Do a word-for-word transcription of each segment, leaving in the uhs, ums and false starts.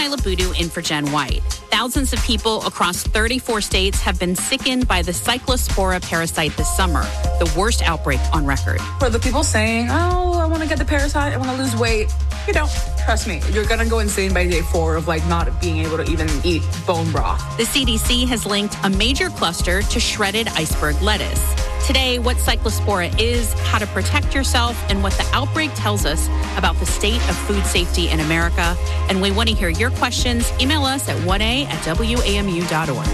Labudu in for Jen White. Thousands of people across thirty-four states have been sickened by the Cyclospora parasite this summer, the worst outbreak on record. For the people saying, oh, I want to get the parasite, I want to lose weight, you don't. Trust me, you're going to go insane by day four of like not being able to even eat bone broth. The C D C has linked a major cluster to shredded iceberg lettuce. Today, what Cyclospora is, how to protect yourself, and what the outbreak tells us about the state of food safety in America. And we want to hear your questions. Email us at one a at w a m u dot org.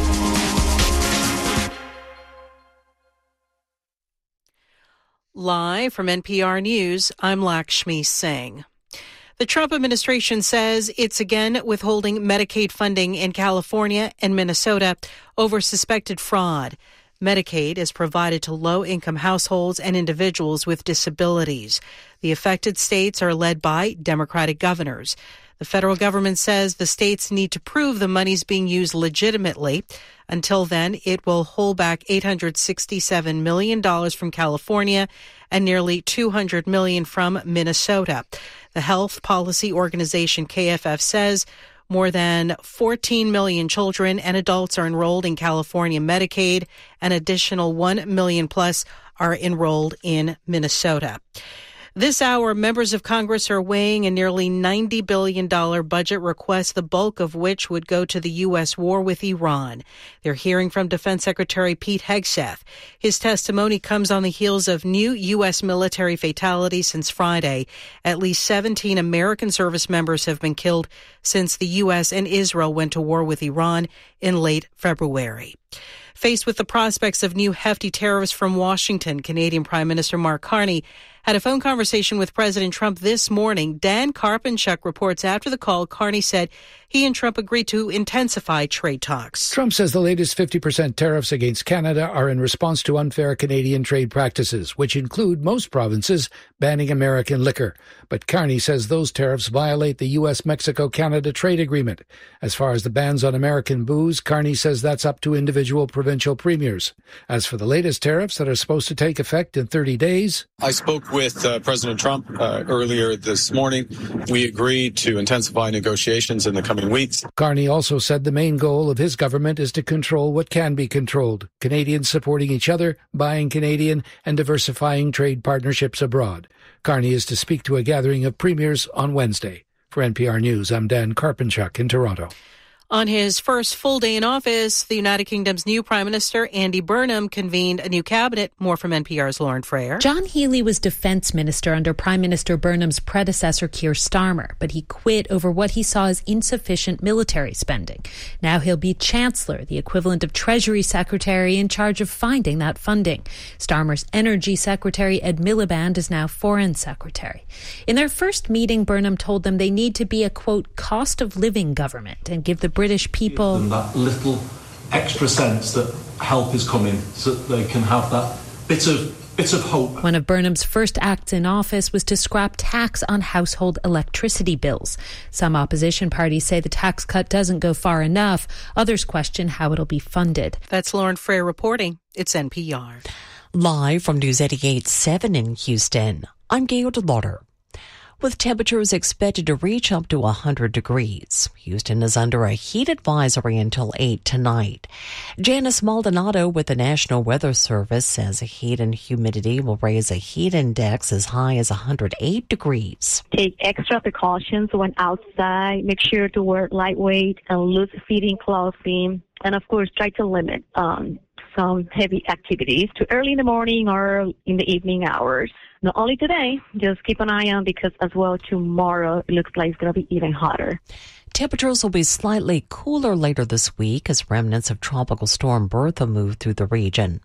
Live from N P R News, I'm Lakshmi Singh. The Trump administration says it's again withholding Medicaid funding in California and Minnesota over suspected fraud. Medicaid is provided to low-income households and individuals with disabilities. The affected states are led by Democratic governors. The federal government says the states need to prove the money's being used legitimately. Until then, it will hold back eight hundred sixty-seven million dollars from California and nearly two hundred million dollars from Minnesota. The health policy organization K F F says more than fourteen million children and adults are enrolled in California Medicaid. An additional one million plus are enrolled in Minnesota. This hour, members of Congress are weighing a nearly ninety billion dollars budget request, the bulk of which would go to the U S war with Iran. They're hearing from Defense Secretary Pete Hegseth. His testimony comes on the heels of new U S military fatalities since Friday. At least seventeen American service members have been killed since the U S and Israel went to war with Iran in late February. Faced with the prospects of new hefty tariffs from Washington, Canadian Prime Minister Mark Carney had a phone conversation with President Trump this morning. Dan Karpenchuk reports after the call, Carney said he and Trump agreed to intensify trade talks. Trump says the latest fifty percent tariffs against Canada are in response to unfair Canadian trade practices, which include most provinces banning American liquor. But Carney says those tariffs violate the U S Mexico Canada trade agreement. As far as the bans on American booze, Carney says that's up to individual provincial premiers. As for the latest tariffs that are supposed to take effect in thirty days... I spoke with uh, President Trump uh, earlier this morning. We agreed to intensify negotiations in the coming weeks. Carney also said the main goal of his government is to control what can be controlled. Canadians supporting each other, buying Canadian, and diversifying trade partnerships abroad. Carney is to speak to a gathering of premiers on Wednesday. For N P R News, I'm Dan Karpenchuk in Toronto. On his first full day in office, the United Kingdom's new Prime Minister, Andy Burnham, convened a new cabinet. More from N P R's Lauren Freyer. John Healey was Defence Minister under Prime Minister Burnham's predecessor, Keir Starmer, but he quit over what he saw as insufficient military spending. Now he'll be Chancellor, the equivalent of Treasury Secretary in charge of finding that funding. Starmer's Energy Secretary, Ed Miliband, is now Foreign Secretary. In their first meeting, Burnham told them they need to be a, quote, cost of living government and give the British people and that little extra sense that help is coming, so that they can have that bit of bit of hope. One of Burnham's first acts in office was to scrap tax on household electricity bills. Some opposition parties say the tax cut doesn't go far enough. Others question how it'll be funded. That's Lauren Freyer reporting. It's N P R. Live from News eighty-eight seven in Houston, I'm Gail DeLauder. With temperatures expected to reach up to one hundred degrees. Houston is under a heat advisory until eight tonight. Janice Maldonado with the National Weather Service says heat and humidity will raise a heat index as high as one hundred eight degrees. Take extra precautions when outside. Make sure to wear lightweight and loose-fitting clothing. And, of course, try to limit um, some heavy activities to early in the morning or in the evening hours. Not only today, just keep an eye on because as well tomorrow it looks like it's going to be even hotter. Temperatures will be slightly cooler later this week as remnants of Tropical Storm Bertha move through the region.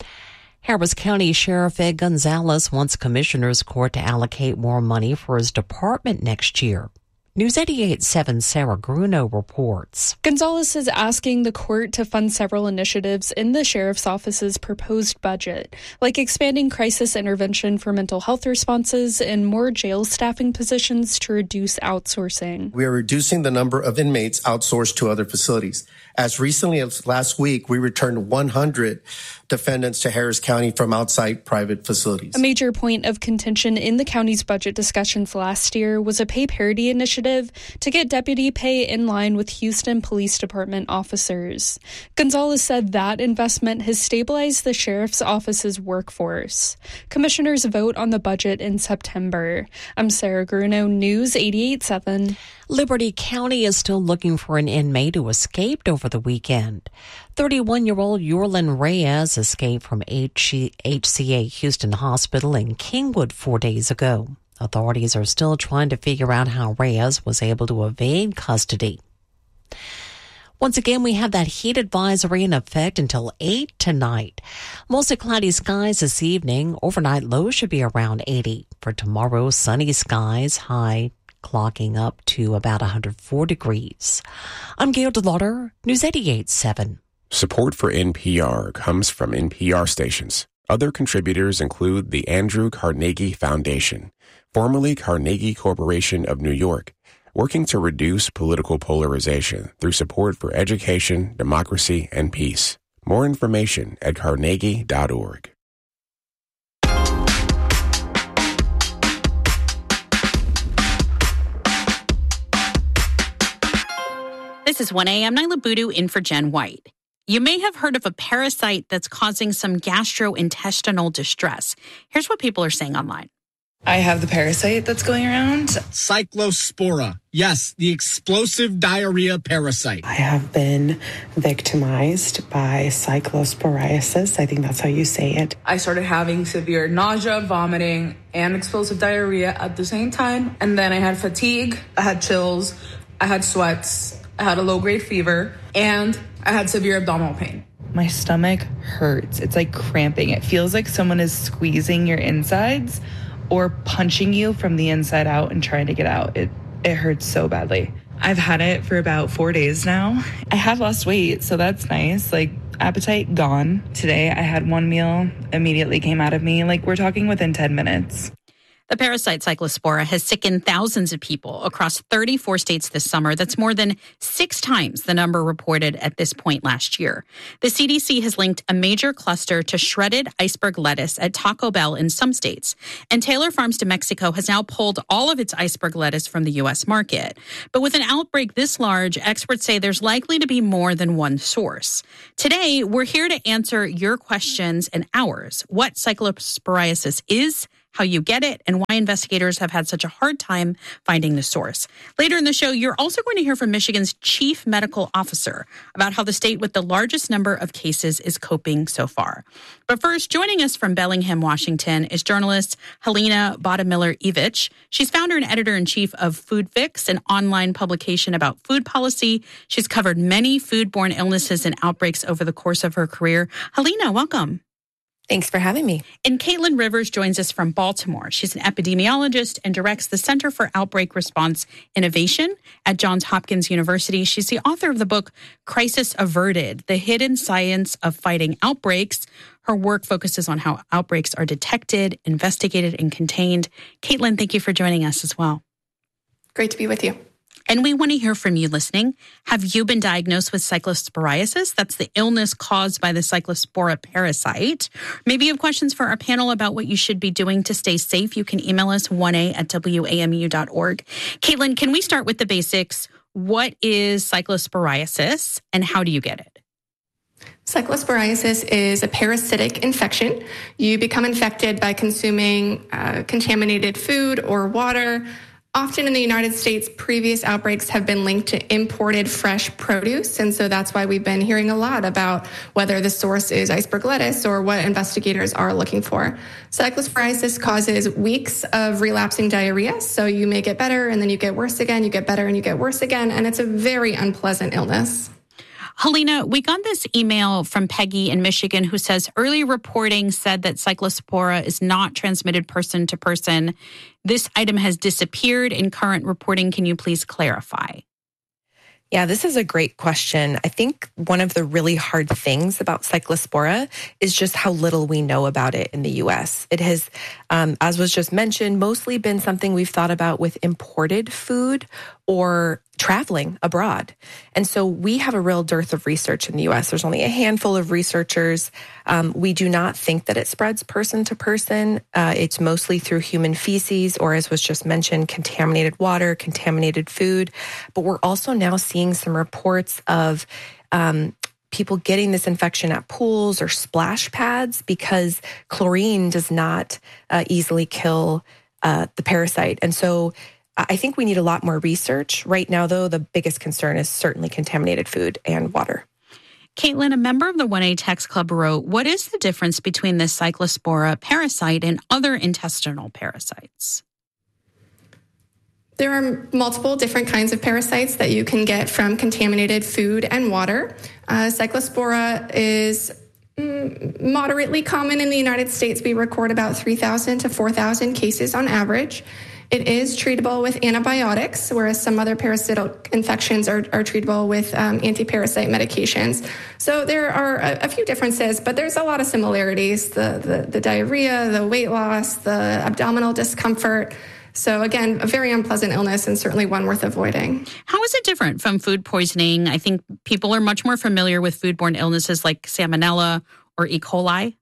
Harris County Sheriff Ed Gonzalez wants Commissioner's Court to allocate more money for his department next year. News eighty-eight seven Sarah Gruno reports. Gonzalez is asking the court to fund several initiatives in the sheriff's office's proposed budget, like expanding crisis intervention for mental health responses and more jail staffing positions to reduce outsourcing. We are reducing the number of inmates outsourced to other facilities. As recently as last week, we returned one hundred defendants to Harris County from outside private facilities. A major point of contention in the county's budget discussions last year was a pay parity initiative to get deputy pay in line with Houston Police Department officers. Gonzalez said that investment has stabilized the sheriff's office's workforce. Commissioners vote on the budget in September. I'm Sarah Gruno, News eighty-eight point seven. Liberty County is still looking for an inmate who escaped over the weekend. thirty-one-year-old Yorlin Reyes escaped from H C A Houston Hospital in Kingwood four days ago. Authorities are still trying to figure out how Reyes was able to evade custody. Once again, we have that heat advisory in effect until eight tonight. Mostly cloudy skies this evening. Overnight lows should be around eighty. For tomorrow, sunny skies, high clocking up to about one hundred four degrees. I'm Gail DeLauder, News eighty-eight point seven. Support for N P R comes from N P R stations. Other contributors include the Andrew Carnegie Foundation, formerly Carnegie Corporation of New York, working to reduce political polarization through support for education, democracy, and peace. More information at carnegie dot org. This is one A M. Nyla Boodoo in for Jen White. You may have heard of a parasite that's causing some gastrointestinal distress. Here's what people are saying online. I have the parasite that's going around. Cyclospora. Yes, the explosive diarrhea parasite. I have been victimized by cyclosporiasis. I think that's how you say it. I started having severe nausea, vomiting, and explosive diarrhea at the same time. And then I had fatigue, I had chills, I had sweats, I had a low-grade fever, and I had severe abdominal pain. My stomach hurts. It's like cramping. It feels like someone is squeezing your insides or punching you from the inside out and trying to get out. It it hurts so badly. I've had it for about four days now. I have lost weight, so that's nice. Like, appetite gone. Today I had one meal, immediately came out of me. Like, we're talking within ten minutes. The parasite Cyclospora has sickened thousands of people across thirty-four states this summer. That's more than six times the number reported at this point last year. The C D C has linked a major cluster to shredded iceberg lettuce at Taco Bell in some states. And Taylor Farms de Mexico has now pulled all of its iceberg lettuce from the U S market. But with an outbreak this large, experts say there's likely to be more than one source. Today, we're here to answer your questions and ours. What cyclosporiasis is, how you get it, and why investigators have had such a hard time finding the source. Later in the show, you're also going to hear from Michigan's chief medical officer about how the state with the largest number of cases is coping so far. But first, joining us from Bellingham, Washington, is journalist Helena Bodemiller-Evich. She's founder and editor-in-chief of Food Fix, an online publication about food policy. She's covered many foodborne illnesses and outbreaks over the course of her career. Helena, welcome. Thanks for having me. And Caitlin Rivers joins us from Baltimore. She's an epidemiologist and directs the Center for Outbreak Response Innovation at Johns Hopkins University. She's the author of the book Crisis Averted, The Hidden Science of Fighting Outbreaks. Her work focuses on how outbreaks are detected, investigated, and contained. Caitlin, thank you for joining us as well. Great to be with you. And we want to hear from you listening. Have you been diagnosed with cyclosporiasis? That's the illness caused by the cyclospora parasite. Maybe you have questions for our panel about what you should be doing to stay safe. You can email us one A at W A M U dot org. Caitlin, can we start with the basics? What is cyclosporiasis and how do you get it? Cyclosporiasis is a parasitic infection. You become infected by consuming uh, contaminated food or water. Often in the United States, previous outbreaks have been linked to imported fresh produce, and so that's why we've been hearing a lot about whether the source is iceberg lettuce or what investigators are looking for. Cyclosporiasis causes weeks of relapsing diarrhea, so you may get better, and then you get worse again, you get better, and you get worse again, and it's a very unpleasant illness. Helena, we got this email from Peggy in Michigan who says early reporting said that cyclospora is not transmitted person to person. This item has disappeared in current reporting. Can you please clarify? Yeah, this is a great question. I think one of the really hard things about cyclospora is just how little we know about it in the U S. It has, um, as was just mentioned, mostly been something we've thought about with imported food or traveling abroad. And so we have a real dearth of research in the U S. There's only a handful of researchers. Um, we do not think that it spreads person to person. Uh, it's mostly through human feces or, as was just mentioned, contaminated water, contaminated food. But we're also now seeing some reports of um, people getting this infection at pools or splash pads because chlorine does not uh, easily kill uh, the parasite. And so I think we need a lot more research. Right now, though, the biggest concern is certainly contaminated food and water. Caitlin, a member of the one A Text Club wrote, what is the difference between this Cyclospora parasite and other intestinal parasites? There are multiple different kinds of parasites that you can get from contaminated food and water. Uh, Cyclospora is mm, moderately common in the United States. We record about three thousand to four thousand cases on average. It is treatable with antibiotics, whereas some other parasitic infections are, are treatable with um, anti-parasite medications. So there are a, a few differences, but there's a lot of similarities. The, the, the diarrhea, the weight loss, the abdominal discomfort. So again, a very unpleasant illness and certainly one worth avoiding. How is it different from food poisoning? I think people are much more familiar with foodborne illnesses like Salmonella or E. coli.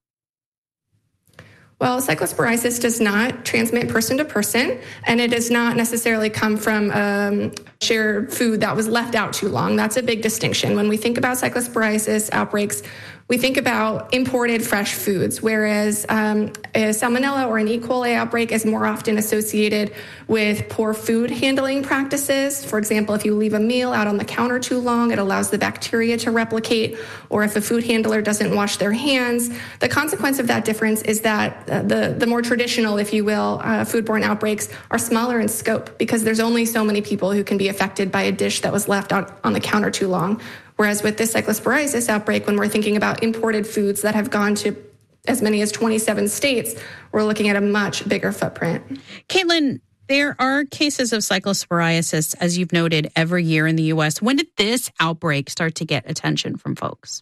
Well, cyclosporiasis does not transmit person to person, and it does not necessarily come from um, shared food that was left out too long. That's a big distinction. When we think about cyclosporiasis outbreaks, we think about imported fresh foods, whereas um, a Salmonella or an E. coli outbreak is more often associated with poor food handling practices. For example, if you leave a meal out on the counter too long, it allows the bacteria to replicate, or if a food handler doesn't wash their hands. The consequence of that difference is that uh, the, the more traditional, if you will, uh, foodborne outbreaks are smaller in scope because there's only so many people who can be affected by a dish that was left out on the counter too long. Whereas with this cyclosporiasis outbreak, when we're thinking about imported foods that have gone to as many as twenty-seven states, we're looking at a much bigger footprint. Caitlin, there are cases of cyclosporiasis, as you've noted, every year in the U S. When did this outbreak start to get attention from folks?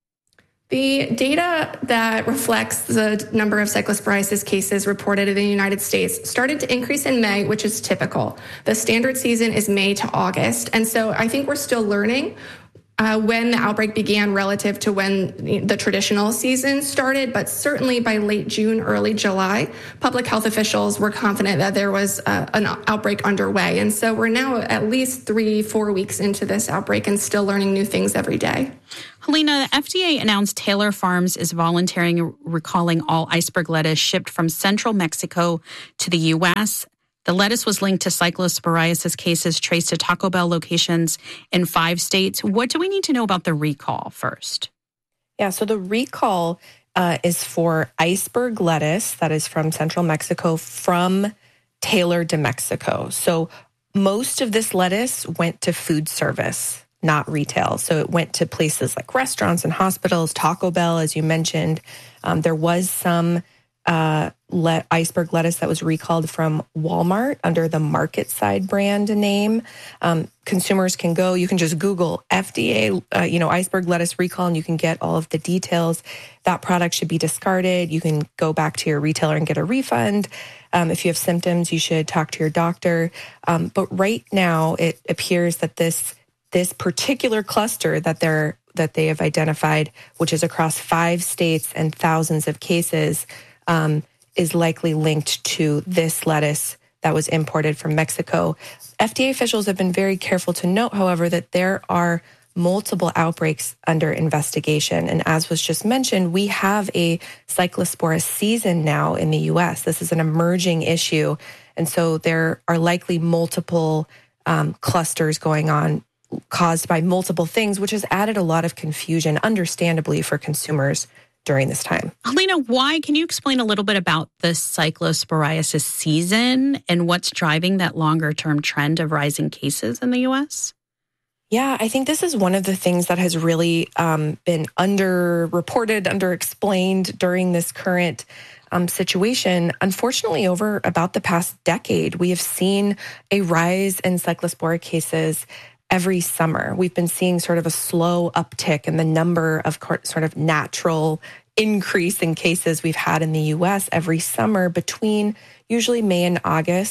The data that reflects the number of cyclosporiasis cases reported in the United States started to increase in May, which is typical. The standard season is May to August. And so I think we're still learning Uh, when the outbreak began relative to when the traditional season started, but certainly by late June, early July, public health officials were confident that there was uh, an outbreak underway. And so we're now at least three, four weeks into this outbreak and still learning new things every day. Helena, the F D A announced Taylor Farms is voluntarily recalling all iceberg lettuce shipped from central Mexico to the U S The lettuce was linked to cyclosporiasis cases traced to Taco Bell locations in five states. What do we need to know about the recall first? Yeah, so the recall uh, is for iceberg lettuce that is from central Mexico from Taylor de Mexico. So most of this lettuce went to food service, not retail. So it went to places like restaurants and hospitals, Taco Bell, as you mentioned. Um, there was some uh, let iceberg lettuce that was recalled from Walmart under the Market Side brand name. Um, consumers can go, you can just Google F D A, uh, you know, iceberg lettuce recall, and you can get all of the details. That product should be discarded. You can go back to your retailer and get a refund. Um, if you have symptoms, you should talk to your doctor. Um, but right now, it appears that this this particular cluster that they're that they have identified, which is across five states and thousands of cases, um, is likely linked to this lettuce that was imported from Mexico. F D A officials have been very careful to note, however, that there are multiple outbreaks under investigation. And as was just mentioned, we have a cyclospora season now in the U S. This is an emerging issue. And so there are likely multiple um, clusters going on caused by multiple things, which has added a lot of confusion, understandably, for consumers during this time. Helena, why? Can you explain a little bit about the cyclosporiasis season and what's driving that longer-term trend of rising cases in the U S? Yeah, I think this is one of the things that has really um, been underreported, underexplained during this current um, situation. Unfortunately, over about the past decade, we have seen a rise in cyclospora cases every summer. We've been seeing sort of a slow uptick in the number of sort of natural increase in cases we've had in the U S every summer between usually May and August.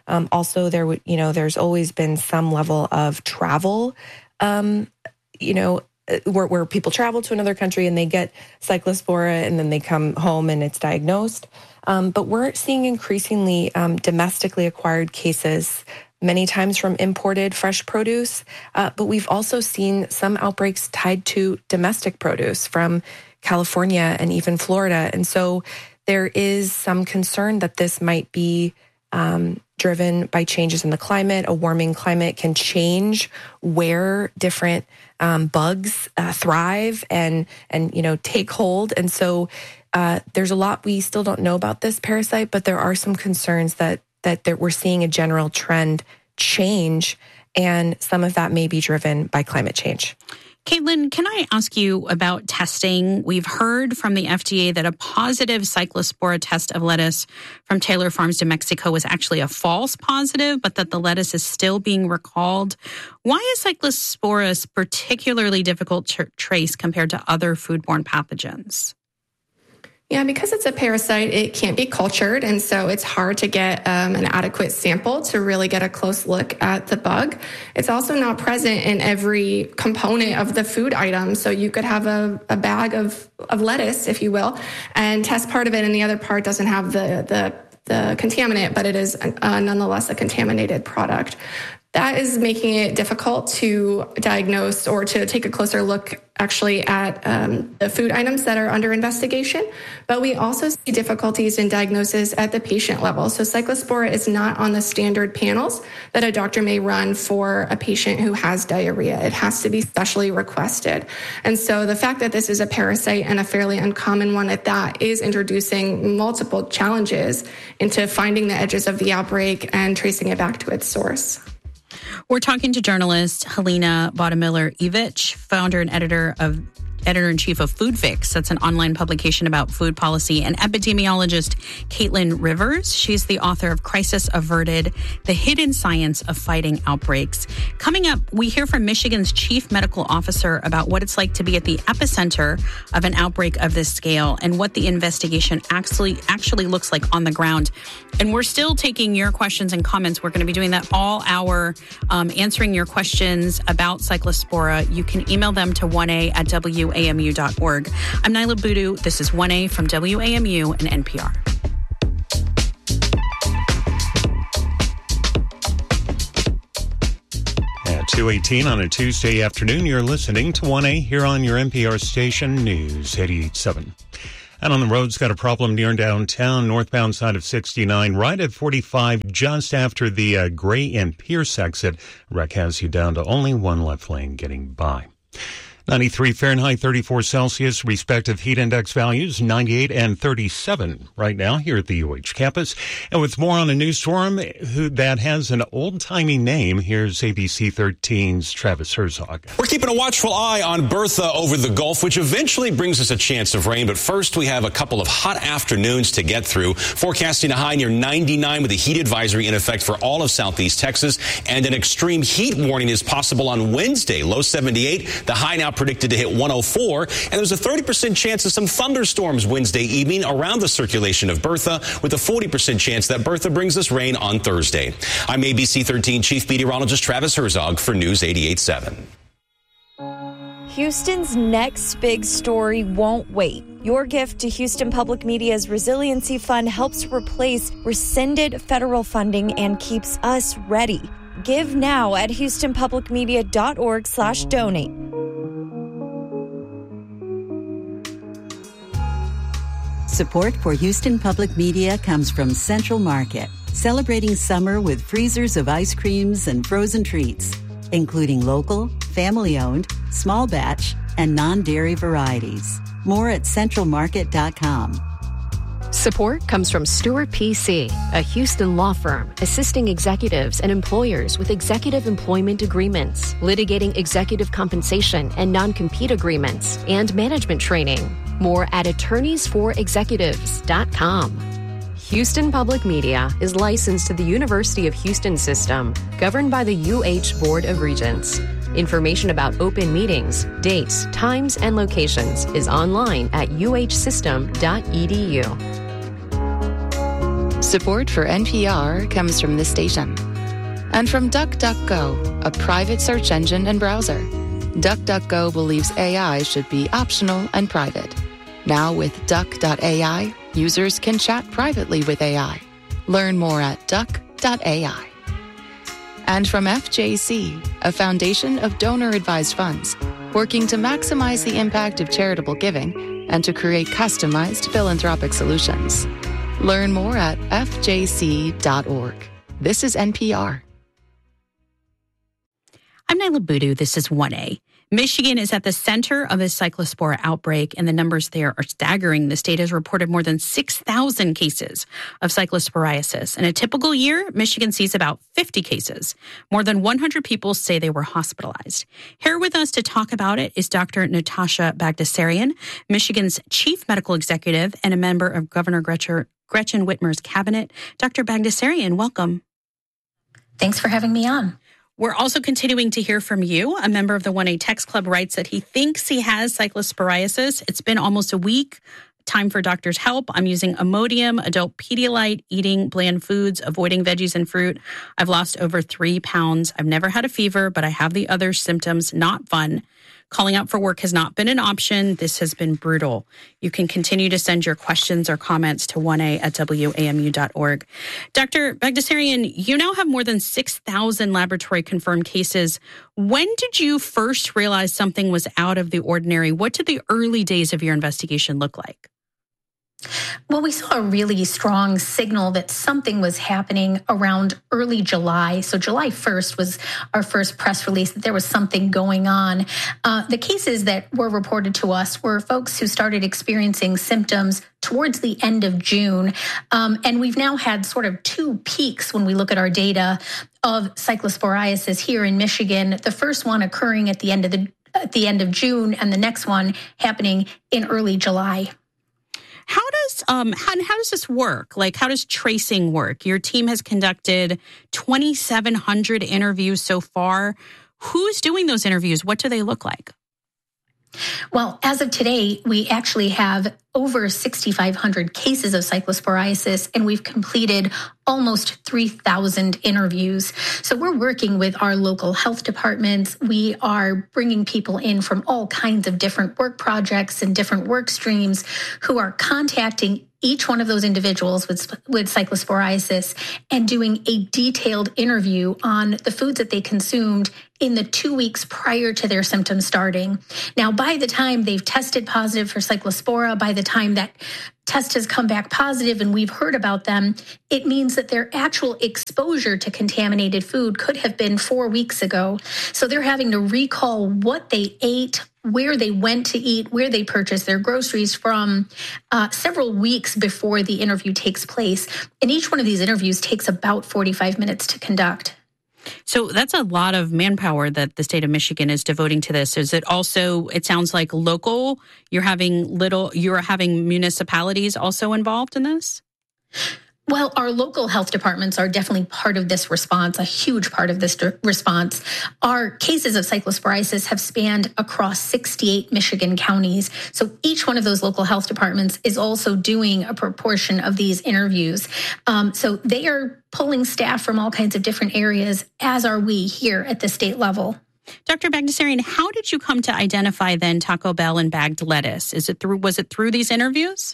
Um, also, there would, you know, there's always been some level of travel, um, you know, where, where people travel to another country and they get Cyclospora and then they come home and it's diagnosed. Um, but we're seeing increasingly um, domestically acquired cases, many times from imported fresh produce. Uh, but we've also seen some outbreaks tied to domestic produce from California and even Florida. And so there is some concern that this might be um, driven by changes in the climate. A warming climate can change where different um, bugs uh, thrive and, and, you know, take hold. And so uh, there's a lot we still don't know about this parasite, but there are some concerns that, that there, we're seeing a general trend change, and some of that may be driven by climate change. Caitlin, can I ask you about testing? We've heard from the F D A that a positive Cyclospora test of lettuce from Taylor Farms de Mexico was actually a false positive, but that the lettuce is still being recalled. Why is Cyclospora particularly difficult to trace compared to other foodborne pathogens? Yeah, because it's a parasite, it can't be cultured, and so it's hard to get um, an adequate sample to really get a close look at the bug. It's also not present in every component of the food item, so you could have a, a bag of, of lettuce, if you will, and test part of it, and the other part doesn't have the, the, the contaminant, but it is uh, nonetheless a contaminated product. That is making it difficult to diagnose or to take a closer look actually at um, the food items that are under investigation. But we also see difficulties in diagnosis at the patient level. So Cyclospora is not on the standard panels that a doctor may run for a patient who has diarrhea. It has to be specially requested. And so the fact that this is a parasite and a fairly uncommon one at that is introducing multiple challenges into finding the edges of the outbreak and tracing it back to its source. We're talking to journalist Helena Bottemiller-Evich, founder and editor of editor-in-chief of Food Fix. That's an online publication about food policy, and epidemiologist Caitlin Rivers. She's the author of Crisis Averted, The Hidden Science of Fighting Outbreaks. Coming up, we hear from Michigan's chief medical officer about what it's like to be at the epicenter of an outbreak of this scale and what the investigation actually actually looks like on the ground. And we're still taking your questions and comments. We're going to be doing that all hour, um, answering your questions about Cyclospora. You can email them to one A at W A M U dot org. I'm Nyla Boodoo. This is one A from W A M U and N P R. At two eighteen on a Tuesday afternoon, you're listening to one A here on your N P R station, News eighty-eight point seven. And on the roads, got a problem near downtown, northbound side of sixty-nine, right at forty-five, just after the uh, Gray and Pierce exit. Wreck has you down to only one left lane getting by. ninety-three Fahrenheit, thirty-four Celsius, respective heat index values, ninety-eight and thirty-seven right now here at the U H campus. And with more on a new storm who, that has an old-timey name, here's A B C thirteen's Travis Herzog. We're keeping a watchful eye on Bertha over the Gulf, which eventually brings us a chance of rain. But first, we have a couple of hot afternoons to get through. Forecasting a high near ninety-nine with a heat advisory in effect for all of southeast Texas. And an extreme heat warning is possible on Wednesday. Low seventy-eight. The high now predicted to hit one oh four, and there's a thirty percent chance of some thunderstorms Wednesday evening around the circulation of Bertha, with a forty percent chance that Bertha brings us rain on Thursday. I'm A B C thirteen Chief Meteorologist Travis Herzog for News eighty-eight point seven. Houston's next big story won't wait. Your gift to Houston Public Media's Resiliency Fund helps replace rescinded federal funding and keeps us ready. Give now at houston public media dot org slash donate. Support for Houston Public Media comes from Central Market, celebrating summer with freezers of ice creams and frozen treats, including local, family-owned, small batch, and non-dairy varieties. More at central market dot com. Support comes from Stewart P C, a Houston law firm assisting executives and employers with executive employment agreements, litigating executive compensation and non-compete agreements, and management training. More at attorneys for executives dot com. Houston Public Media is licensed to the University of Houston System, governed by the U H Board of Regents. Information about open meetings, dates, times, and locations is online at u h system dot e d u. Support for N P R comes from this station. And from DuckDuckGo, a private search engine and browser. DuckDuckGo believes A I should be optional and private. Now with Duck dot A I, users can chat privately with A I. Learn more at Duck dot A I. And from F J C, a foundation of donor-advised funds, working to maximize the impact of charitable giving and to create customized philanthropic solutions. Learn more at F J C dot org. This is N P R. I'm Nyla Boodoo. This is one A. Michigan is at the center of a cyclospora outbreak, and the numbers there are staggering. The state has reported more than six thousand cases of cyclosporiasis. In a typical year, Michigan sees about fifty cases. More than one hundred people say they were hospitalized. Here with us to talk about it is Doctor Natasha Bagdasarian, Michigan's chief medical executive and a member of Governor Gretchen, Gretchen Whitmer's cabinet. Doctor Bagdasarian, welcome. Thanks for having me on. We're also continuing to hear from you. A member of the one A Text Club writes that he thinks he has cyclosporiasis. It's been almost a week. Time for doctor's help. I'm using Imodium, adult Pedialyte, eating bland foods, avoiding veggies and fruit. I've lost over three pounds. I've never had a fever, but I have the other symptoms. Not fun. Calling out for work has not been an option. This has been brutal. You can continue to send your questions or comments to one A at W A M U dot org. Doctor Bagdasarian, you now have more than six thousand laboratory-confirmed cases. When did you first realize something was out of the ordinary? What did the early days of your investigation look like? Well, we saw a really strong signal that something was happening around early July. So July first was our first press release that there was something going on. Uh, the cases that were reported to us were folks who started experiencing symptoms towards the end of June. Um, and we've now had sort of two peaks when we look at our data of cyclosporiasis here in Michigan. The first one occurring at the end of the at the end of June, and the next one happening in early July. How does um how, how does this work? Like, how does tracing work? Your team has conducted twenty-seven hundred interviews so far. Who's doing those interviews? What do they look like? Well, as of today, we actually have over sixty-five hundred cases of cyclosporiasis, and we've completed almost three thousand interviews. So we're working with our local health departments. We are bringing people in from all kinds of different work projects and different work streams who are contacting each one of those individuals with, with cyclosporiasis and doing a detailed interview on the foods that they consumed in the two weeks prior to their symptoms starting. Now, by the time they've tested positive for cyclospora, by the time that test has come back positive and we've heard about them, it means that their actual exposure to contaminated food could have been four weeks ago. So they're having to recall what they ate, where they went to eat, where they purchased their groceries from uh, several weeks before the interview takes place. And each one of these interviews takes about forty-five minutes to conduct. So that's a lot of manpower that the state of Michigan is devoting to this. Is it also, it sounds like local, you're having little, you're having municipalities also involved in this? Well, our local health departments are definitely part of this response, a huge part of this response. Our cases of cyclosporiasis have spanned across sixty-eight Michigan counties. So each one of those local health departments is also doing a proportion of these interviews. Um, so they are pulling staff from all kinds of different areas, as are we here at the state level. Doctor Bagdasarian, how did you come to identify then Taco Bell and bagged lettuce? Is it through, was it through these interviews?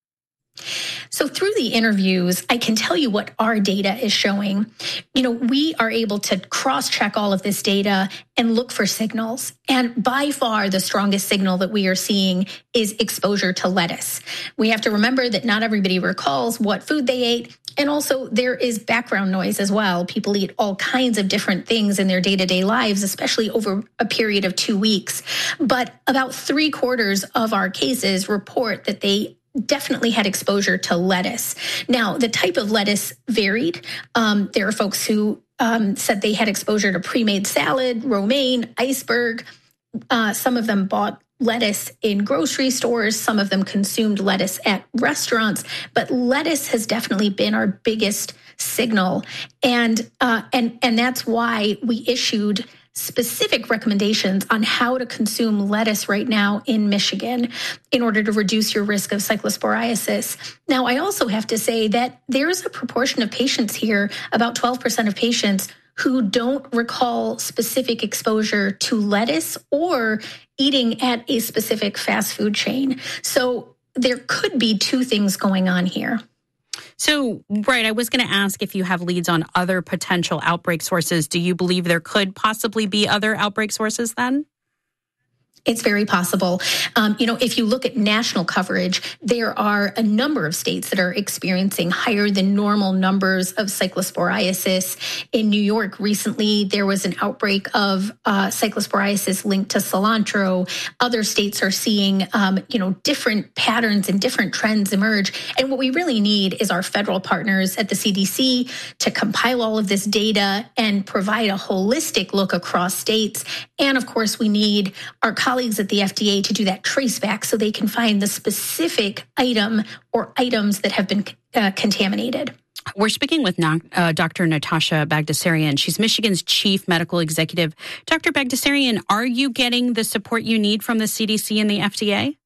So through the interviews, I can tell you what our data is showing. You know, we are able to cross-check all of this data and look for signals. And by far, the strongest signal that we are seeing is exposure to lettuce. We have to remember that not everybody recalls what food they ate. And also there is background noise as well. People eat all kinds of different things in their day-to-day lives, especially over a period of two weeks. But about three quarters of our cases report that they definitely had exposure to lettuce. Now, the type of lettuce varied. Um, there are folks who um, said they had exposure to pre-made salad, romaine, iceberg. Uh, some of them bought lettuce in grocery stores. Some of them consumed lettuce at restaurants. But lettuce has definitely been our biggest signal. And uh, and and that's why we issued specific recommendations on how to consume lettuce right now in Michigan in order to reduce your risk of cyclosporiasis. Now, I also have to say that there's a proportion of patients here, about twelve percent of patients, who don't recall specific exposure to lettuce or eating at a specific fast food chain. So there could be two things going on here. So, right, I was going to ask if you have leads on other potential outbreak sources. Do you believe there could possibly be other outbreak sources then? It's very possible. Um, you know, if you look at national coverage, there are a number of states that are experiencing higher than normal numbers of cyclosporiasis. In New York recently, there was an outbreak of uh, cyclosporiasis linked to cilantro. Other states are seeing, um, you know, different patterns and different trends emerge. And what we really need is our federal partners at the C D C to compile all of this data and provide a holistic look across states. And of course, we need our colleagues at the F D A to do that trace back so they can find the specific item or items that have been uh, contaminated. We're speaking with uh, Doctor Natasha Bagdasarian. She's Michigan's chief medical executive. Doctor Bagdasarian, are you getting the support you need from the C D C and the F D A?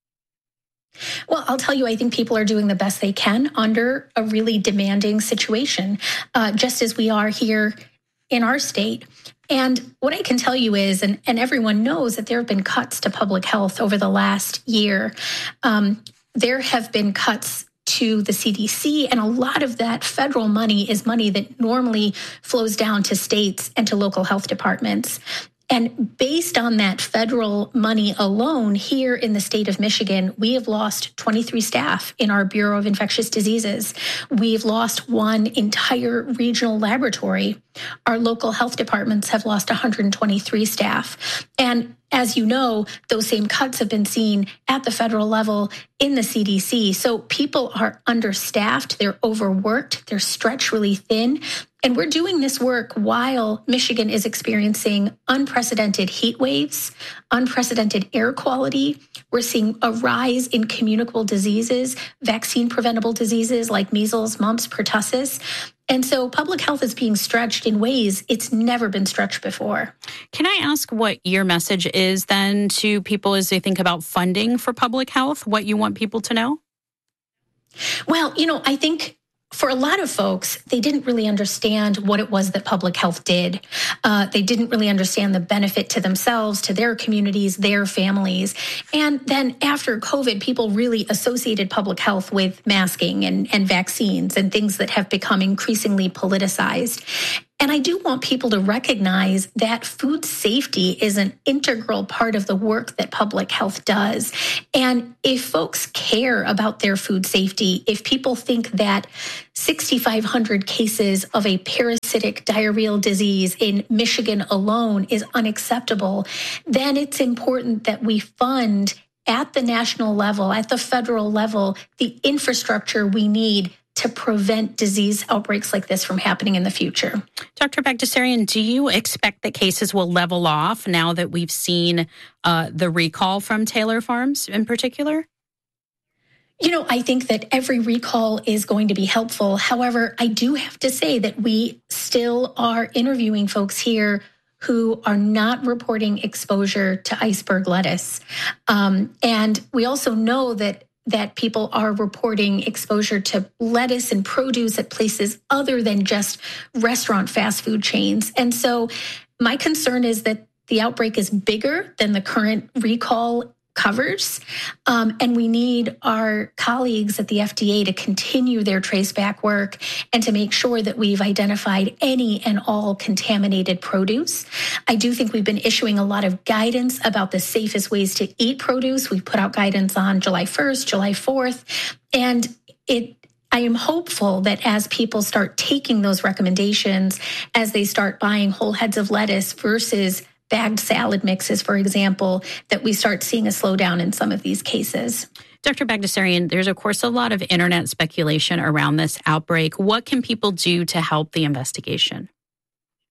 Well, I'll tell you, I think people are doing the best they can under a really demanding situation, uh, just as we are here in our state. And what I can tell you is, and, and everyone knows, that there have been cuts to public health over the last year. Um, there have been cuts to the C D C, and a lot of that federal money is money that normally flows down to states and to local health departments. And based on that federal money alone, here in the state of Michigan, we have lost twenty-three staff in our Bureau of Infectious Diseases. We've lost one entire regional laboratory. Our local health departments have lost one hundred twenty-three staff. And as you know, those same cuts have been seen at the federal level in the C D C. So people are understaffed, they're overworked, they're stretched really thin. And we're doing this work while Michigan is experiencing unprecedented heat waves, unprecedented air quality. We're seeing a rise in communicable diseases, vaccine-preventable diseases like measles, mumps, pertussis. And so public health is being stretched in ways it's never been stretched before. Can I ask what your message is then to people as they think about funding for public health, what you want people to know? Well, you know, I think for a lot of folks, they didn't really understand what it was that public health did. Uh, they didn't really understand the benefit to themselves, to their communities, their families. And then after COVID, people really associated public health with masking and, and vaccines and things that have become increasingly politicized. And I do want people to recognize that food safety is an integral part of the work that public health does. And if folks care about their food safety, if people think that six thousand five hundred cases of a parasitic diarrheal disease in Michigan alone is unacceptable, then it's important that we fund at the national level, at the federal level, the infrastructure we need to prevent disease outbreaks like this from happening in the future. Doctor Bagdasarian, do you expect that cases will level off now that we've seen uh, the recall from Taylor Farms in particular? You know, I think that every recall is going to be helpful. However, I do have to say that we still are interviewing folks here who are not reporting exposure to iceberg lettuce. Um, and we also know that that people are reporting exposure to lettuce and produce at places other than just restaurant fast food chains. And so my concern is that the outbreak is bigger than the current recall covers. Um, and we need our colleagues at the F D A to continue their traceback work and to make sure that we've identified any and all contaminated produce. I do think we've been issuing a lot of guidance about the safest ways to eat produce. We put out guidance on July first, July fourth, and it I am hopeful that as people start taking those recommendations, as they start buying whole heads of lettuce versus bagged salad mixes, for example, that we start seeing a slowdown in some of these cases. Doctor Bagdasarian, there's, of course, a lot of internet speculation around this outbreak. What can people do to help the investigation?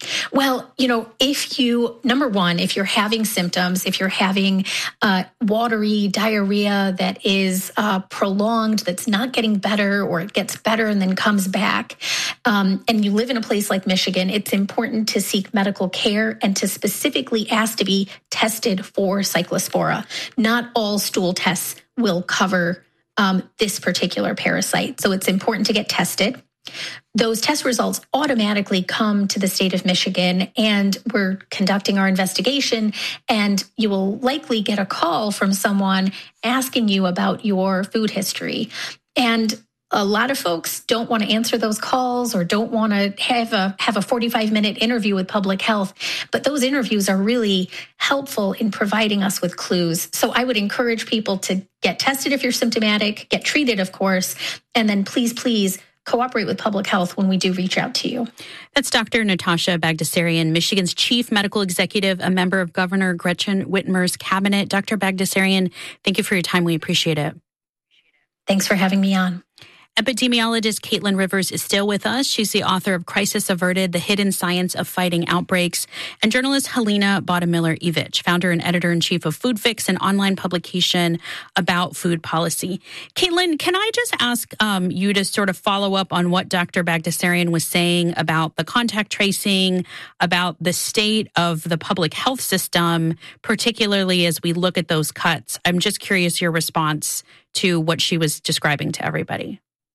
Well, you know, if you, number one, if you're having symptoms, if you're having uh, watery diarrhea that is uh, prolonged, that's not getting better, or it gets better and then comes back, um, and you live in a place like Michigan, it's important to seek medical care and to specifically ask to be tested for Cyclospora. Not all stool tests will cover um, this particular parasite, so it's important to get tested. Those test results automatically come to the state of Michigan, and we're conducting our investigation, and you will likely get a call from someone asking you about your food history. And a lot of folks don't want to answer those calls or don't want to have a have a forty-five minute interview with public health, but those interviews are really helpful in providing us with clues. So I would encourage people to get tested if you're symptomatic, get treated, of course, and then please, please cooperate with public health when we do reach out to you. That's Doctor Natasha Bagdasarian, Michigan's chief medical executive, a member of Governor Gretchen Whitmer's cabinet. Doctor Bagdasarian, thank you for your time. We appreciate it. Thanks for having me on. Epidemiologist Caitlin Rivers is still with us. She's the author of Crisis Averted, The Hidden Science of Fighting Outbreaks, and journalist Helena Bottomiller-Evich, founder and editor-in-chief of Food Fix, an online publication about food policy. Caitlin, can I just ask um, you to sort of follow up on what Doctor Bagdasarian was saying about the contact tracing, about the state of the public health system, particularly as we look at those cuts? I'm just curious your response to what she was describing to everybody.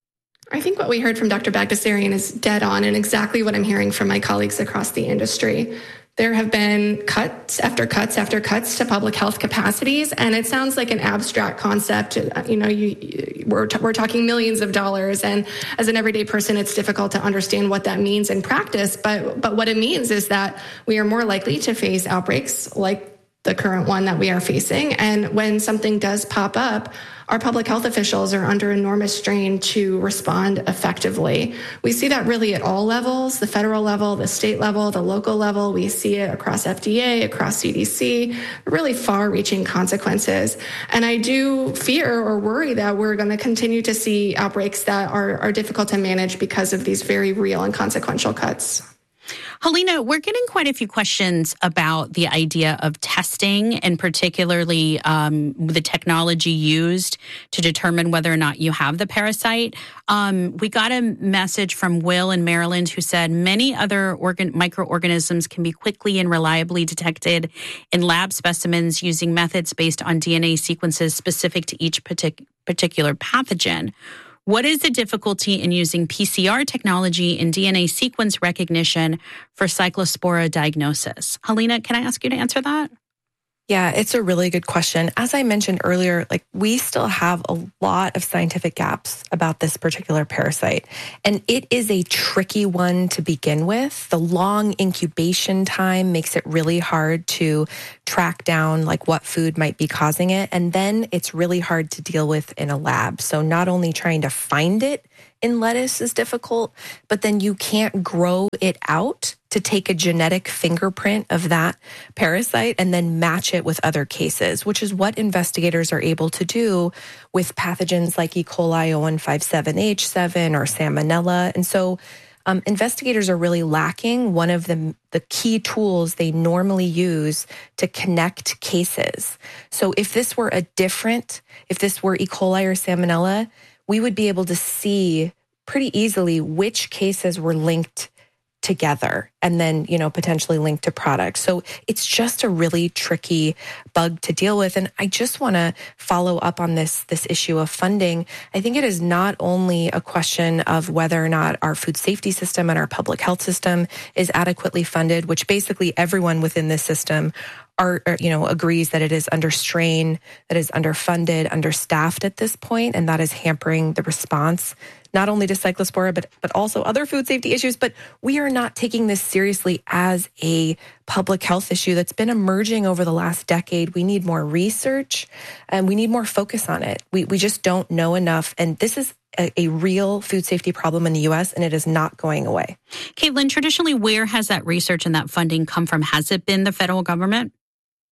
I think what we heard from Doctor Bagdasarian is dead on and exactly what I'm hearing from my colleagues across the industry. There have been cuts after cuts after cuts to public health capacities, and it sounds like an abstract concept. You know, you, we're, t- we're talking millions of dollars, and as an everyday person, it's difficult to understand what that means in practice. But, but what it means is that we are more likely to face outbreaks like the current one that we are facing. And when something does pop up, our public health officials are under enormous strain to respond effectively. We see that really at all levels, the federal level, the state level, the local level. We see it across F D A, across C D C, really far-reaching consequences. And I do fear or worry that we're going to continue to see outbreaks that are, are difficult to manage because of these very real and consequential cuts. Helena, we're getting quite a few questions about the idea of testing and particularly um, the technology used to determine whether or not you have the parasite. Um, we got a message from Will in Maryland who said many other organ- microorganisms can be quickly and reliably detected in lab specimens using methods based on D N A sequences specific to each partic- particular pathogen. What is the difficulty in using P C R technology and D N A sequence recognition for Cyclospora diagnosis? Helena, can I ask you to answer that? Yeah, it's a really good question. As I mentioned earlier, like we still have a lot of scientific gaps about this particular parasite, and it is a tricky one to begin with. The long incubation time makes it really hard to track down like what food might be causing it, and then it's really hard to deal with in a lab. So not only trying to find it in lettuce is difficult, but then you can't grow it out to take a genetic fingerprint of that parasite and then match it with other cases, which is what investigators are able to do with pathogens like E. coli oh one five seven H seven or Salmonella. And so um, investigators are really lacking one of the, the key tools they normally use to connect cases. So if this were a different, if this were E. coli or Salmonella, we would be able to see pretty easily which cases were linked together and then, you know, potentially linked to products. So it's just a really tricky bug to deal with. And I just want to follow up on this, this issue of funding. I think it is not only a question of whether or not our food safety system and our public health system is adequately funded, which basically everyone within this system are, you know, agrees that it is under strain, that is underfunded, understaffed at this point, and that is hampering the response, not only to Cyclospora, but but also other food safety issues. But we are not taking this seriously as a public health issue that's been emerging over the last decade. We need more research and we need more focus on it. We we just don't know enough. And this is a, a real food safety problem in the U S, and it is not going away. Caitlin, traditionally, where has that research and that funding come from? Has it been the federal government?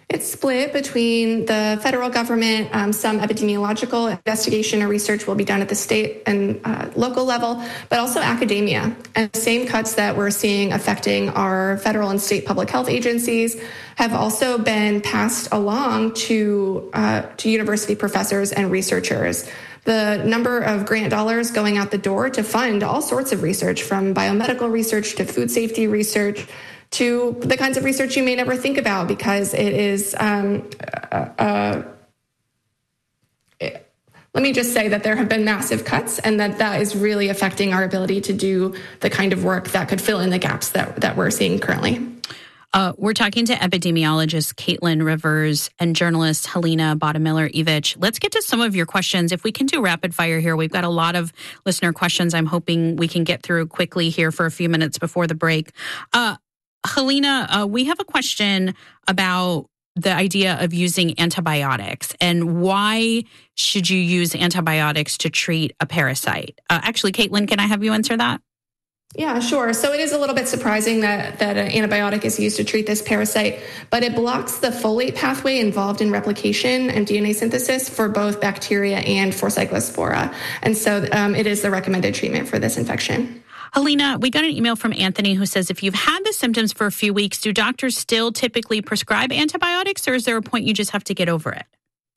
It's split between the federal government. Um, some epidemiological investigation or research will be done at the state and uh, local level, but also academia. And the same cuts that we're seeing affecting our federal and state public health agencies have also been passed along to uh, to university professors and researchers. The number of grant dollars going out the door to fund all sorts of research, from biomedical research to food safety research, to the kinds of research you may never think about because it is, um, uh, uh, it, let me just say that there have been massive cuts and that that is really affecting our ability to do the kind of work that could fill in the gaps that, that we're seeing currently. Uh, we're talking to epidemiologist Caitlin Rivers and journalist Helena Bottomiller-Evich. Let's get to some of your questions. If we can do rapid fire here, we've got a lot of listener questions I'm hoping we can get through quickly here for a few minutes before the break. Uh, Helena, uh, we have a question about the idea of using antibiotics and why should you use antibiotics to treat a parasite? Uh, actually, Caitlin, can I have you answer that? Yeah, sure. So it is a little bit surprising that, that an antibiotic is used to treat this parasite, but it blocks the folate pathway involved in replication and D N A synthesis for both bacteria and for Cyclospora. And so um, it is the recommended treatment for this infection. Helena, we got an email from Anthony who says, if you've had the symptoms for a few weeks, do doctors still typically prescribe antibiotics, or is there a point you just have to get over it?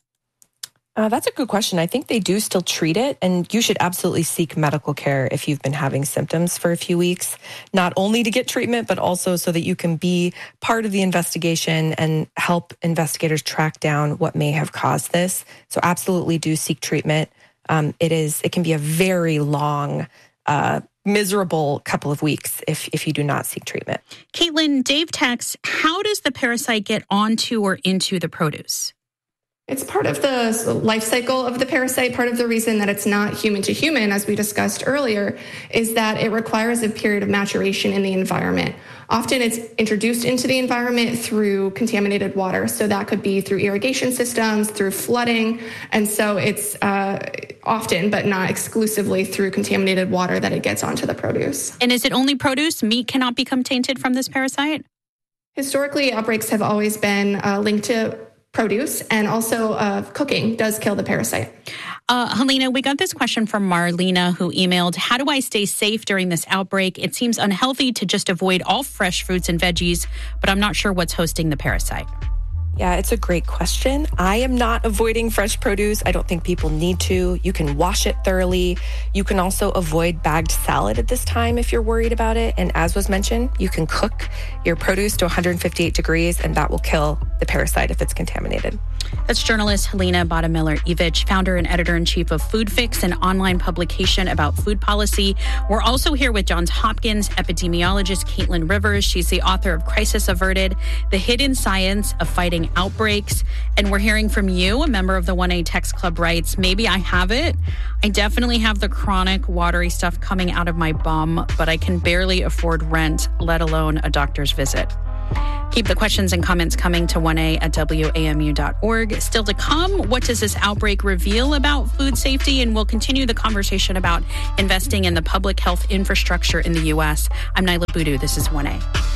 Uh, that's a good question. I think they do still treat it, and you should absolutely seek medical care if you've been having symptoms for a few weeks, not only to get treatment, but also so that you can be part of the investigation and help investigators track down what may have caused this. So absolutely do seek treatment. Um, it is, it can be a very long uh miserable couple of weeks if, if you do not seek treatment. Caitlin, Dave texts, how does the parasite get onto or into the produce? It's part of the life cycle of the parasite. Part of the reason that it's not human to human, as we discussed earlier, is that it requires a period of maturation in the environment. Often it's introduced into the environment through contaminated water. So that could be through irrigation systems, through flooding. And so it's uh, often, but not exclusively, through contaminated water that it gets onto the produce. And is it only produce? Meat cannot become tainted from this parasite? Historically, outbreaks have always been uh, linked to produce, and also uh, cooking does kill the parasite. Uh, Helena, we got this question from Marlena, who emailed, how do I stay safe during this outbreak? It seems unhealthy to just avoid all fresh fruits and veggies, but I'm not sure what's hosting the parasite. Yeah, it's a great question. I am not avoiding fresh produce. I don't think people need to. You can wash it thoroughly. You can also avoid bagged salad at this time if you're worried about it. And as was mentioned, you can cook your produce to one hundred fifty-eight degrees, and that will kill the parasite if it's contaminated. That's journalist Helena Bottomiller-Evich, founder and editor-in-chief of Food Fix, an online publication about food policy. We're also here with Johns Hopkins epidemiologist Caitlin Rivers. She's the author of Crisis Averted, The Hidden Science of Fighting Outbreaks. And we're hearing from you, a member of the one A Text Club writes, maybe I have it. I definitely have the chronic watery stuff coming out of my bum, but I can barely afford rent, let alone a doctor's visit. Keep the questions and comments coming to one A at W A M U dot org. Still to come, what does this outbreak reveal about food safety? And we'll continue the conversation about investing in the public health infrastructure in the U S. I'm Nyla Boodoo. This is one A.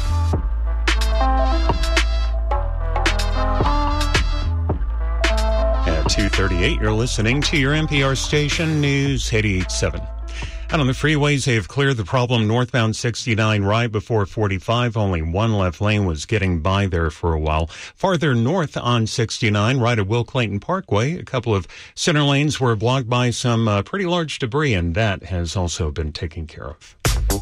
At two thirty-eight, you're listening to your N P R station, News eighty-eight point seven. And on the freeways, they have cleared the problem northbound sixty-nine right before forty-five. Only one left lane was getting by there for a while. Farther north on sixty-nine, right at Will Clayton Parkway, a couple of center lanes were blocked by some uh, pretty large debris, and that has also been taken care of.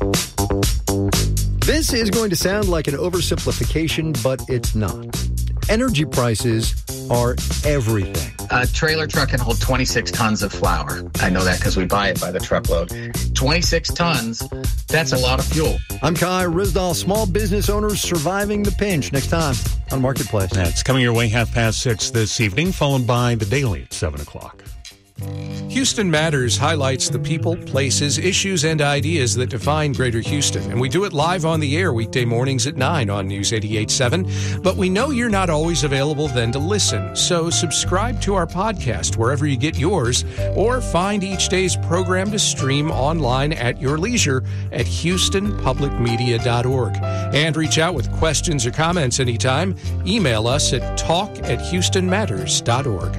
This is going to sound like an oversimplification, but it's not. Energy prices are everything. A trailer truck can hold twenty-six tons of flour. I know that because we buy it by the truckload. twenty-six tons, that's a lot of fuel. I'm Kai Rizdal, small business owners surviving the pinch. Next time on Marketplace. That's coming your way half past six this evening, followed by The Daily at seven o'clock. Houston Matters highlights the people, places, issues, and ideas that define Greater Houston, and we do it live on the air weekday mornings at nine on News eighty-eight point seven. But we know you're not always available then to listen, so subscribe to our podcast wherever you get yours, or find each day's program to stream online at your leisure at houston public media dot org. And reach out with questions or comments anytime. Email us at talk at houston matters dot org.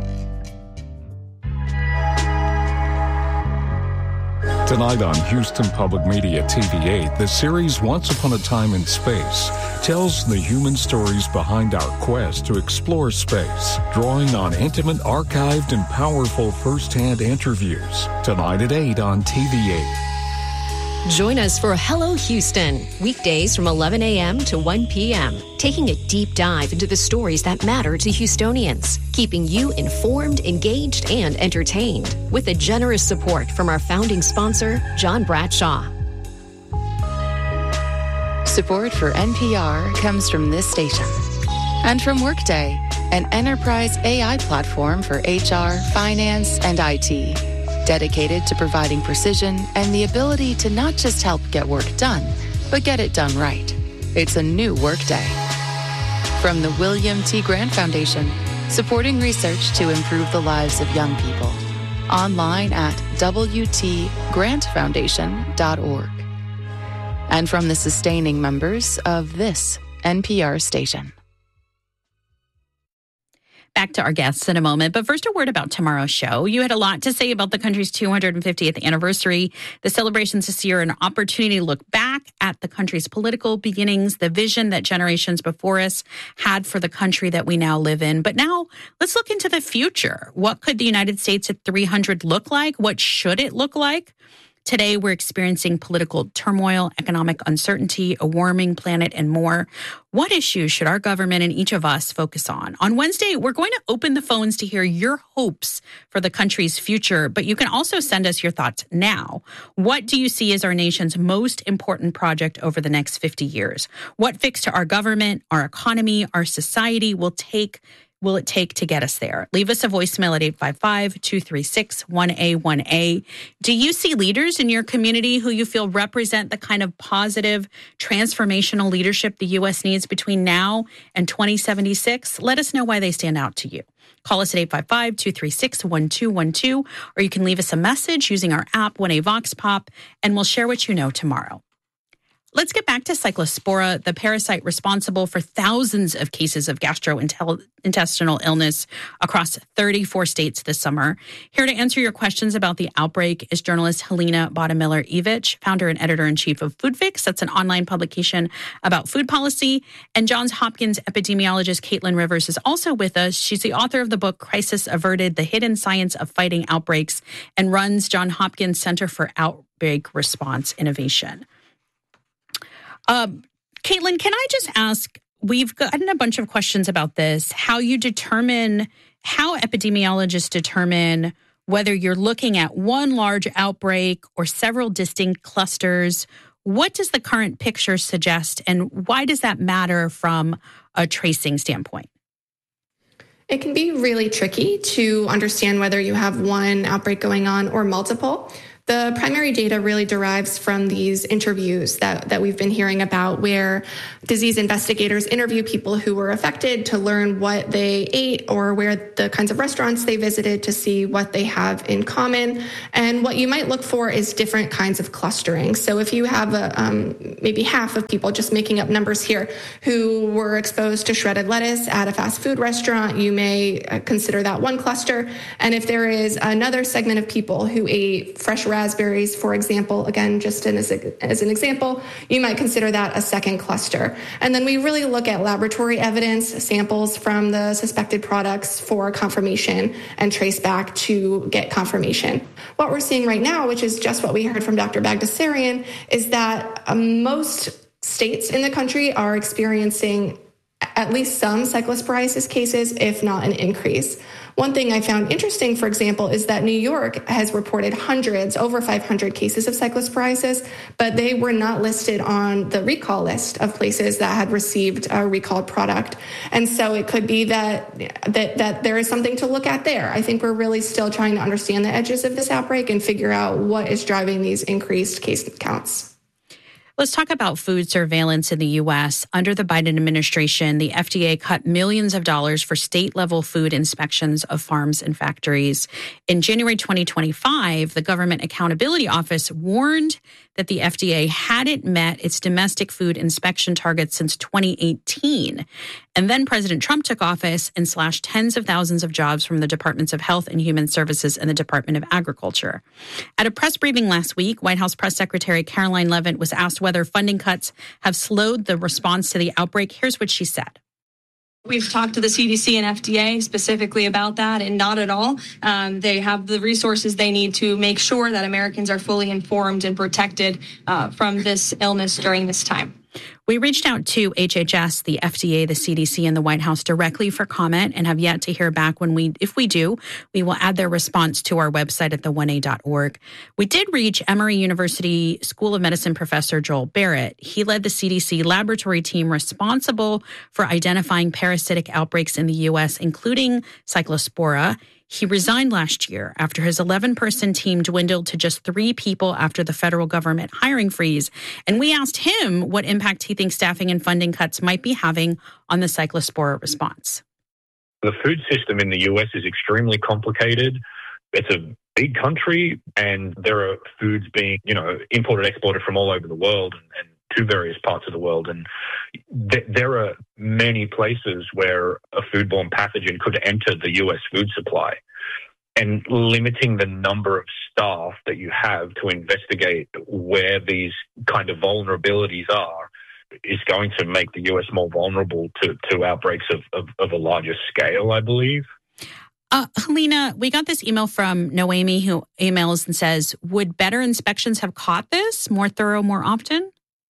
Tonight on Houston Public Media T V eight, the series Once Upon a Time in Space tells the human stories behind our quest to explore space, drawing on intimate, archived, and powerful first-hand interviews. Tonight at eight on T V eight. Join us for Hello Houston, weekdays from eleven a.m. to one p.m., taking a deep dive into the stories that matter to Houstonians, keeping you informed, engaged, and entertained, with a generous support from our founding sponsor, John Bradshaw. Support for N P R comes from this station and from Workday, an enterprise A I platform for H R, finance, and I T. Dedicated to providing precision and the ability to not just help get work done, but get it done right. It's a new Workday. From the William T. Grant Foundation, supporting research to improve the lives of young people. Online at w t grant foundation dot org. And from the sustaining members of this N P R station. Back to our guests in a moment, but first a word about tomorrow's show. You had a lot to say about the country's two hundred fiftieth anniversary. The celebrations this year are an opportunity to look back at the country's political beginnings, the vision that generations before us had for the country that we now live in. But now let's look into the future. What could the United States at three hundred look like? What should it look like? Today, we're experiencing political turmoil, economic uncertainty, a warming planet, and more. What issues should our government and each of us focus on? On Wednesday, we're going to open the phones to hear your hopes for the country's future, but you can also send us your thoughts now. What do you see as our nation's most important project over the next fifty years? What fix to our government, our economy, our society will take will it take to get us there? Leave us a voicemail at eight five five, two three six, one A one A. Do you see leaders in your community who you feel represent the kind of positive, transformational leadership the U S needs between now and twenty seventy-six? Let us know why they stand out to you. Call us at eight five five, two three six, one two one two, or you can leave us a message using our app, one A Vox Pop, and we'll share what you know tomorrow. Let's get back to Cyclospora, the parasite responsible for thousands of cases of gastrointestinal illness across thirty-four states this summer. Here to answer your questions about the outbreak is journalist Helena Bottomiller-Evich, founder and editor-in-chief of Food Fix. That's an online publication about food policy. And Johns Hopkins epidemiologist Caitlin Rivers is also with us. She's the author of the book Crisis Averted, The Hidden Science of Fighting Outbreaks, and runs Johns Hopkins Center for Outbreak Response Innovation. Um, Caitlin, can I just ask, we've gotten a bunch of questions about this, how you determine, how epidemiologists determine whether you're looking at one large outbreak or several distinct clusters. What does the current picture suggest, and why does that matter from a tracing standpoint? It can be really tricky to understand whether you have one outbreak going on or multiple. The primary data really derives from these interviews that, that we've been hearing about, where disease investigators interview people who were affected to learn what they ate or where the kinds of restaurants they visited to see what they have in common. And what you might look for is different kinds of clustering. So if you have a, um, maybe half of people, just making up numbers here, who were exposed to shredded lettuce at a fast food restaurant, you may consider that one cluster. And if there is another segment of people who ate fresh raspberries, for example, again, just as, a, as an example, you might consider that a second cluster. And then we really look at laboratory evidence, samples from the suspected products for confirmation and trace back to get confirmation. What we're seeing right now, which is just what we heard from Doctor Bagdasarian, is that um, most states in the country are experiencing at least some cyclosporiasis cases, if not an increase. One thing I found interesting, for example, is that New York has reported hundreds, over five hundred cases of cyclosporiasis, but they were not listed on the recall list of places that had received a recalled product. And so it could be that, that, that there is something to look at there. I think we're really still trying to understand the edges of this outbreak and figure out what is driving these increased case counts. Let's talk about food surveillance in the U S. Under the Biden administration, the F D A cut millions of dollars for state-level food inspections of farms and factories. In January twenty twenty-five, the Government Accountability Office warned that the F D A hadn't met its domestic food inspection targets since twenty eighteen. And then President Trump took office and slashed tens of thousands of jobs from the Departments of Health and Human Services and the Department of Agriculture. At a press briefing last week, White House Press Secretary Caroline Leavitt was asked whether funding cuts have slowed the response to the outbreak. Here's what she said. We've talked to the C D C and F D A specifically about that, and not at all. Um, they have the resources they need to make sure that Americans are fully informed and protected uh, from this illness during this time. We reached out to H H S, the F D A, the C D C, and the White House directly for comment and have yet to hear back. When we, if we do, we will add their response to our website at the one a dot org. We did reach Emory University School of Medicine professor Joel Barrett. He led the C D C laboratory team responsible for identifying parasitic outbreaks in the U S, including Cyclospora. He resigned last year after his eleven-person team dwindled to just three people after the federal government hiring freeze. And we asked him what impact he thinks staffing and funding cuts might be having on the Cyclospora response. The food system in the U S is extremely complicated. It's a big country, and there are foods being, you know, imported, exported from all over the world and, and to various parts of the world. And th- there are many places where a foodborne pathogen could enter the U S food supply. And limiting the number of staff that you have to investigate where these kind of vulnerabilities are is going to make the U S more vulnerable to, to outbreaks of, of, of a larger scale, I believe. Uh, Helena, we got this email from Noemi who emails and says, would better inspections have caught this more thorough, more often?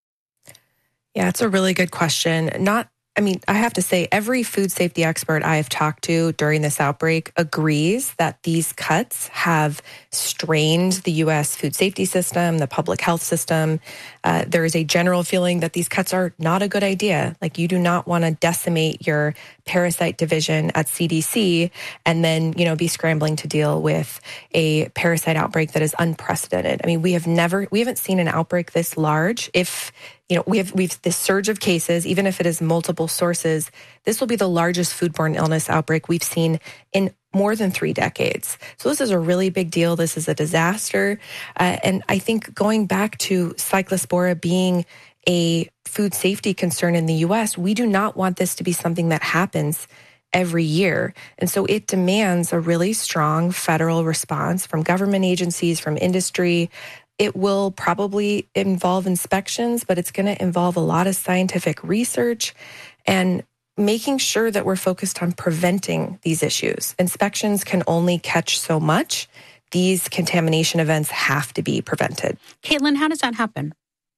Yeah, it's a really good question. Not, I mean, I have to say every food safety expert I have talked to during this outbreak agrees that these cuts have strained the U S food safety system, the public health system. Uh, there is a general feeling that these cuts are not a good idea. Like, you do not want to decimate your parasite division at C D C and then, you know, be scrambling to deal with a parasite outbreak that is unprecedented. I mean, we have never, we haven't seen an outbreak this large. If You know, we have we've this surge of cases, even if it is multiple sources. This will be the largest foodborne illness outbreak we've seen in more than three decades. So this is a really big deal. This is a disaster. Uh, and I think going back to Cyclospora being a food safety concern in the U S, we do not want this to be something that happens every year. And so it demands a really strong federal response from government agencies, from industry. It will probably involve inspections, but it's going to involve a lot of scientific research and making sure that we're focused on preventing these issues. Inspections can only catch so much. These contamination events have to be prevented. Caitlin, how does that happen?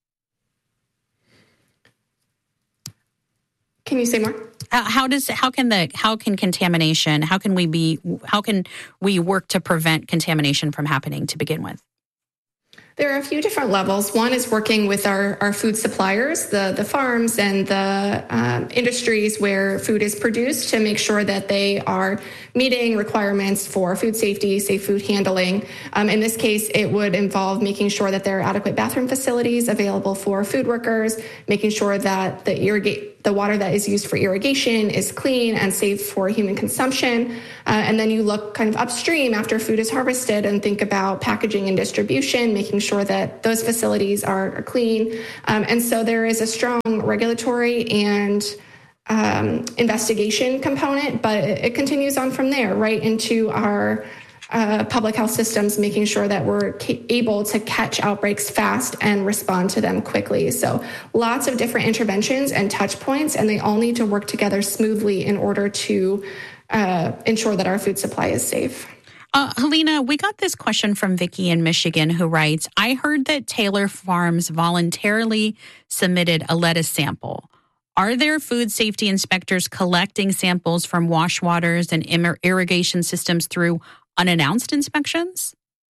Can you say more? Uh, how does how can the how can contamination how can we be how can we work to prevent contamination from happening to begin with? There are a few different levels. One is working with our, our food suppliers, the, the farms and the um, industries where food is produced, to make sure that they are meeting requirements for food safety, safe food handling. Um, in this case, it would involve making sure that there are adequate bathroom facilities available for food workers, making sure that the irrigate the water that is used for irrigation is clean and safe for human consumption. Uh, and then you look kind of upstream after food is harvested and think about packaging and distribution, making sure that those facilities are, are clean. Um, and so there is a strong regulatory and um, investigation component, but it, it continues on from there right into our Uh, public health systems, making sure that we're ca- able to catch outbreaks fast and respond to them quickly. So lots of different interventions and touch points, and they all need to work together smoothly in order to uh, ensure that our food supply is safe. Uh, Helena, we got this question from Vicky in Michigan who writes, I heard that Taylor Farms voluntarily submitted a lettuce sample. Are there food safety inspectors collecting samples from wash waters and irrigation systems through unannounced inspections?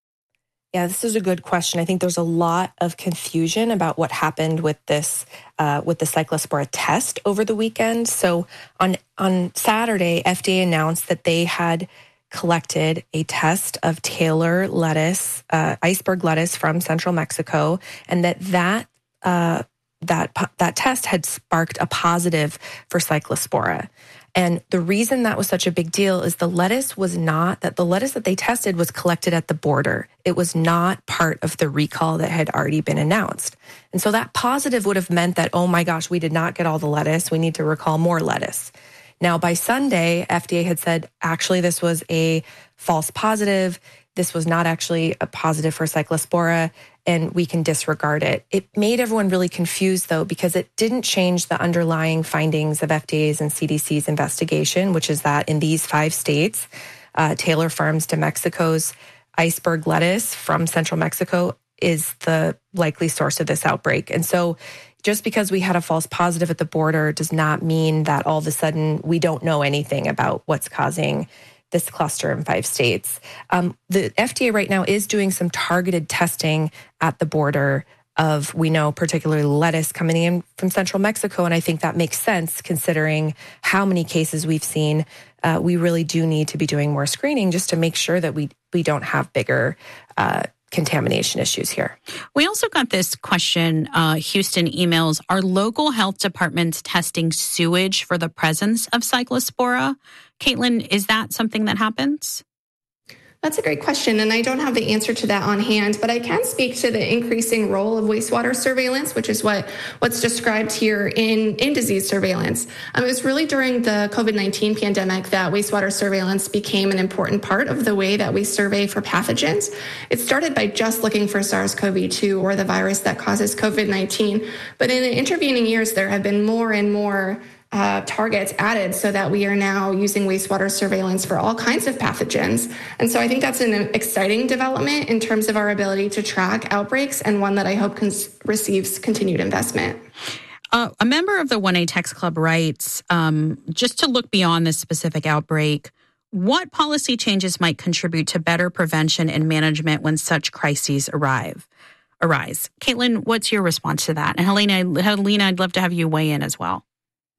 Yeah, this is a good question. I think there's a lot of confusion about what happened with this, uh, with the Cyclospora test over the weekend. So on on Saturday, F D A announced that they had collected a test of Taylor lettuce, uh, iceberg lettuce from central Mexico, and that that uh, that that test had sparked a positive for Cyclospora. And the reason that was such a big deal is the lettuce was not, that the lettuce that they tested was collected at the border. It was not part of the recall that had already been announced. And so that positive would have meant that, oh my gosh, we did not get all the lettuce. We need to recall more lettuce. Now, by Sunday, F D A had said, actually, this was a false positive. This was not actually a positive for Cyclospora, and we can disregard it. It made everyone really confused, though, because it didn't change the underlying findings of F D A's and C D C's investigation, which is that in these five states, uh, Taylor Farms de Mexico's iceberg lettuce from central Mexico is the likely source of this outbreak. And so just because we had a false positive at the border does not mean that all of a sudden we don't know anything about what's causing this cluster in five states. Um, the F D A right now is doing some targeted testing at the border of, we know, particularly lettuce coming in from central Mexico. And I think that makes sense considering how many cases we've seen. Uh, we really do need to be doing more screening just to make sure that we, we don't have bigger uh, contamination issues here. We also got this question, uh, Houston emails, are local health departments testing sewage for the presence of Cyclospora? Caitlin, is that something that happens? That's a great question, and I don't have the answer to that on hand, but I can speak to the increasing role of wastewater surveillance, which is what, what's described here in, in disease surveillance. Um, it was really during the COVID nineteen pandemic that wastewater surveillance became an important part of the way that we survey for pathogens. It started by just looking for SARS-C o V two, or the virus that causes COVID nineteen, but in the intervening years, there have been more and more Uh, targets added so that we are now using wastewater surveillance for all kinds of pathogens. And so I think that's an exciting development in terms of our ability to track outbreaks, and one that I hope cons- receives continued investment. Uh, a member of the one A Text Club writes, um, just to look beyond this specific outbreak, what policy changes might contribute to better prevention and management when such crises arrive, arise? Caitlin, what's your response to that? And Helena, Helena, I'd love to have you weigh in as well.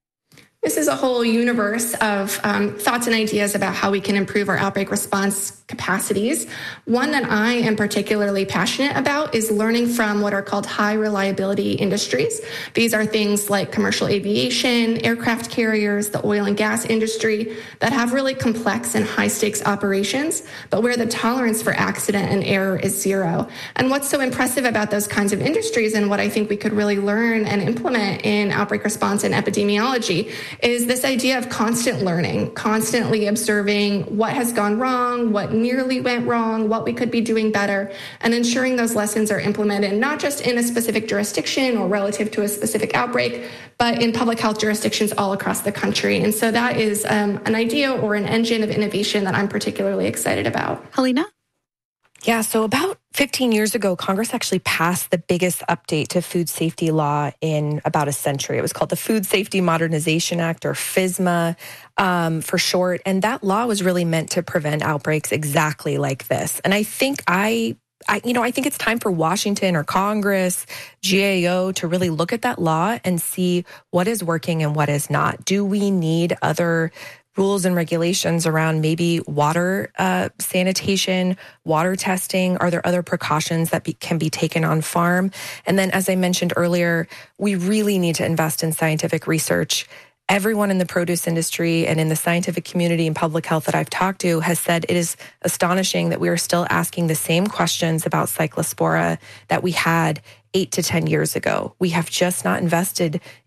This is a whole universe of um, thoughts and ideas about how we can improve our outbreak response capacities. One that I am particularly passionate about is learning from what are called high reliability industries. These are things like commercial aviation, aircraft carriers, the oil and gas industry that have really complex and high stakes operations, but where the tolerance for accident and error is zero. And what's so impressive about those kinds of industries, and what I think we could really learn and implement in outbreak response and epidemiology, is this idea of constant learning, constantly observing what has gone wrong, what nearly went wrong, what we could be doing better, and ensuring those lessons are implemented not just in a specific jurisdiction or relative to a specific outbreak, but in public health jurisdictions all across the country. And so that is um, an idea or an engine of innovation that I'm particularly excited about. Helena? Yeah, so about fifteen years ago, Congress actually passed the biggest update to food safety law in about a century. It was called the Food Safety Modernization Act, or FSMA um, for short. And that law was really meant to prevent outbreaks exactly like this. And I think I, I, you know, I think it's time for Washington or Congress, G A O to really look at that law and see what is working and what is not. Do we need other rules and regulations around maybe water uh, sanitation, water testing? Are there other precautions that be, can be taken on farm? And then, as I mentioned earlier, we really need to invest in scientific research. Everyone in the produce industry and in the scientific community and public health that I've talked to has said it is astonishing that we are still asking the same questions about Cyclospora that we had eight to ten years ago. We have just not invested